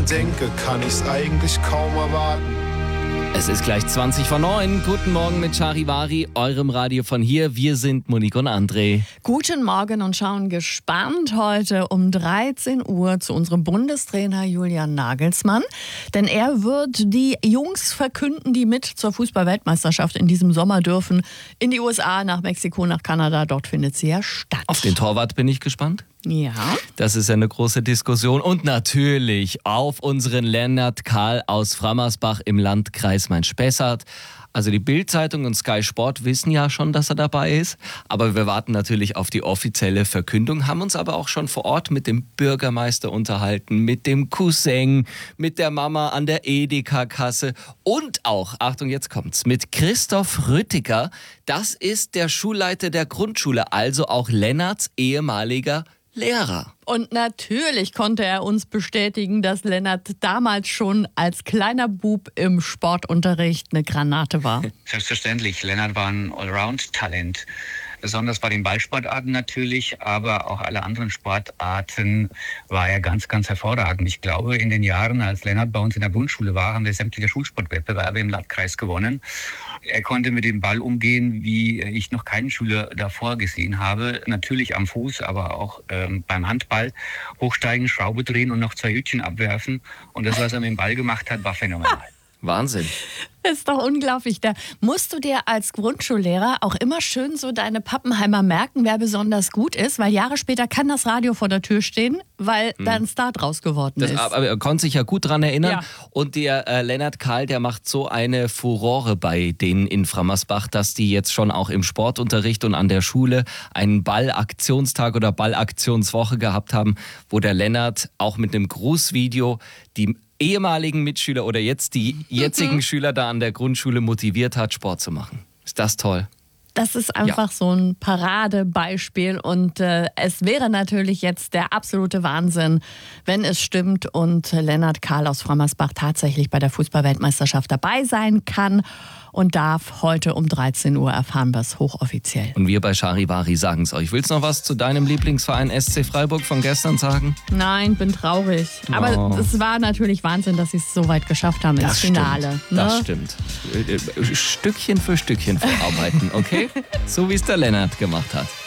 denke, kann ich's eigentlich kaum erwarten. Es ist gleich 20 vor 9. Guten Morgen mit Charivari, eurem Radio von hier. Wir sind Monique und André. Guten Morgen und schauen gespannt heute um 13 Uhr zu unserem Bundestrainer Julian Nagelsmann. Denn er wird die Jungs verkünden, die mit zur Fußball-Weltmeisterschaft in diesem Sommer dürfen. In die USA, nach Mexiko, nach Kanada. Dort findet sie ja statt. Auf den Torwart bin ich gespannt. Ja. Das ist ja eine große Diskussion. Und natürlich auf unseren Lennart Kahl aus Frammersbach im Landkreis Main-Spessart. Also die Bild-Zeitung und Sky Sport wissen ja schon, dass er dabei ist. Aber wir warten natürlich auf die offizielle Verkündung, haben uns aber auch schon vor Ort mit dem Bürgermeister unterhalten, mit dem Cousin, mit der Mama an der Edeka-Kasse und auch, Achtung, jetzt kommt's, mit Christoph Rüttiger. Das ist der Schulleiter der Grundschule, also auch Lennarts ehemaliger Lehrer. Und natürlich konnte er uns bestätigen, dass Lennart damals schon als kleiner Bub im Sportunterricht eine Granate war. Selbstverständlich, Lennart war ein Allround-Talent. Besonders bei den Ballsportarten natürlich, aber auch alle anderen Sportarten war er ganz, ganz hervorragend. Ich glaube, in den Jahren, als Lennart bei uns in der Grundschule war, haben wir sämtliche Schulsportwettbewerbe im Landkreis gewonnen. Er konnte mit dem Ball umgehen, wie ich noch keinen Schüler davor gesehen habe. Natürlich am Fuß, aber auch beim Handball. Hochsteigen, Schraube drehen und noch 2 Hütchen abwerfen. Und das, was er mit dem Ball gemacht hat, war phänomenal. Wahnsinn. Das ist doch unglaublich. Da musst du dir als Grundschullehrer auch immer schön so deine Pappenheimer merken, wer besonders gut ist, weil Jahre später kann das Radio vor der Tür stehen, weil da ein Star draus geworden ist. Aber er konnte sich ja gut dran erinnern. Ja. Und der Lennart Kahl, der macht so eine Furore bei denen in Frammersbach, dass die jetzt schon auch im Sportunterricht und an der Schule einen Ballaktionstag oder Ballaktionswoche gehabt haben, wo der Lennart auch mit einem Grußvideo die ehemaligen Mitschüler oder jetzt die jetzigen Schüler da an der Grundschule motiviert hat, Sport zu machen. Ist das toll? Das ist einfach so ein Paradebeispiel und es wäre natürlich jetzt der absolute Wahnsinn, wenn es stimmt und Lennart Kahl aus Frammersbach tatsächlich bei der Fußball-Weltmeisterschaft dabei sein kann und darf. Heute um 13 Uhr erfahren wir es hochoffiziell. Und wir bei Charivari sagen es euch. Willst du noch was zu deinem Lieblingsverein SC Freiburg von gestern sagen? Nein, bin traurig. Aber es war natürlich Wahnsinn, dass sie es so weit geschafft haben ins Finale. Stimmt. Das stimmt. Stückchen für Stückchen verarbeiten, okay? So wie es der Lennart gemacht hat.